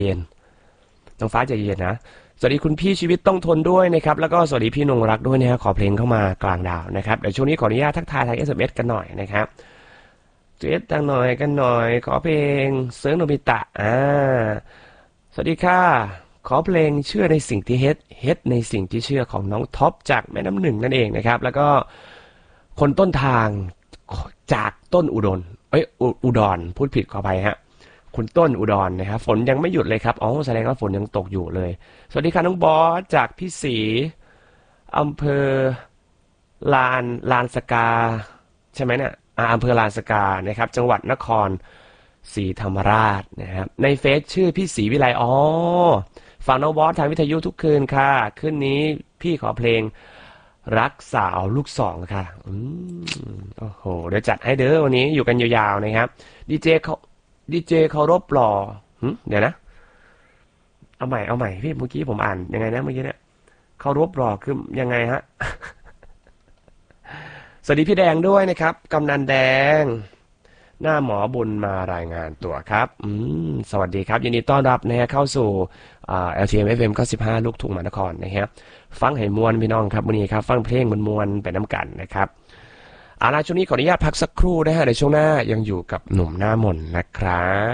เย็นน้องฟ้าใจเย็นนะสวัสดีคุณพี่ชีวิตต้องทนด้วยนะครับแล้วก็สวัสดีพี่นงรักด้วยนะฮะขอเพลงเข้ามากลางดาวนะครับเดี๋ยวช่วงนี้ขออนุญาตทักทายทาง SMS กันหน่อยนะครับเจ๊ตังหน่อยกันหน่อยขอเพลงเซิร์งโนบิตะสวัสดีค่ะขอเพลงเชื่อในสิ่งที่เฮ็ดในสิ่งที่เชื่อของน้องท็อปจากแม่น้ำหนึ่งนั่นเองนะครับแล้วก็คนต้นทางจากต้นอุดรพูดผิดขออภัยฮะคุณต้นอุดรนะครับฝนยังไม่หยุดเลยครับอ๋อแสดงว่าฝนยังตกอยู่เลยสวัสดีค่ะน้องบอสจากพี่ศรีอำเภอลานสกาใช่ไหมเนี่ยอำเภอลานสกานะครับจังหวัดนครศรีธรรมราชนะครับในเฟซชื่อพี่ศรีวิไลฟังน้องบอสทางวิทยุทุกคืนค่ะคืนนี้พี่ขอเพลงรักสาวลูกสองค่ะโอ้โหเดี๋ยวจัดให้เด้อวันนี้อยู่กันยาวๆนะครับดีเจเคารพหล่อเดี๋ยวนะเอาใหม่พี่เมื่อกี้ผมอ่านยังไงนะเมื่อกี้เนี่ยเคารพหล่อคือยังไงฮะ สวัสดีพี่แดงด้วยนะครับกำนันแดงหน้าหมอบุญมารายงานตัวครับสวัสดีครับยินดีต้อนรับนะฮะเข้าสู่LTM FM 95ลูกทุ่งมหานครนะครับฟังให้มวนพี่น้องครับวันนี้ครับฟังเพลงมวนๆไปน้ำกันนะครับช่วงนี้ขออนุญาตพักสักครู่นะฮะในช่วงหน้ายังอยู่กับหนุ่มหน้ามนต์นะครับ